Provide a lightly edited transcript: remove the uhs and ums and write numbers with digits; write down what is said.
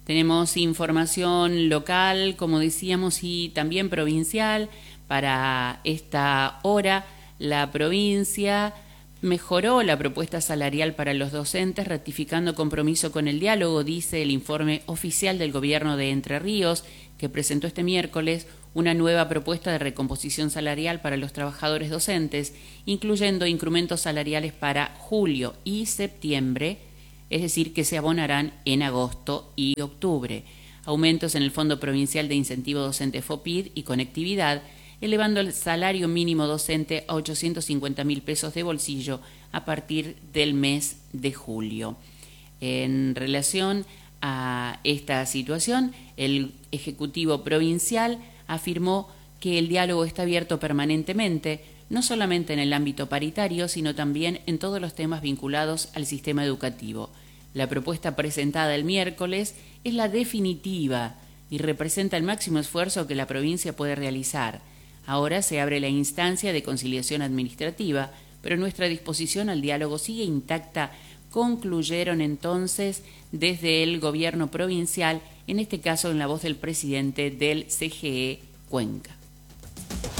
Tenemos información local, como decíamos, y también provincial. Para esta hora, la provincia mejoró la propuesta salarial para los docentes, ratificando compromiso con el diálogo, dice el informe oficial del gobierno de Entre Ríos, que presentó este miércoles una nueva propuesta de recomposición salarial para los trabajadores docentes, incluyendo incrementos salariales para julio y septiembre, es decir, que se abonarán en agosto y octubre. Aumentos en el Fondo Provincial de Incentivo Docente FOPID y Conectividad, elevando el salario mínimo docente a 850.000 pesos de bolsillo a partir del mes de julio. En relación a esta situación, el Ejecutivo Provincial afirmó que el diálogo está abierto permanentemente, no solamente en el ámbito paritario, sino también en todos los temas vinculados al sistema educativo. La propuesta presentada el miércoles es la definitiva y representa el máximo esfuerzo que la provincia puede realizar. Ahora se abre la instancia de conciliación administrativa, pero nuestra disposición al diálogo sigue intacta, concluyeron entonces desde el gobierno provincial, en este caso en la voz del presidente del CGE Cuenca.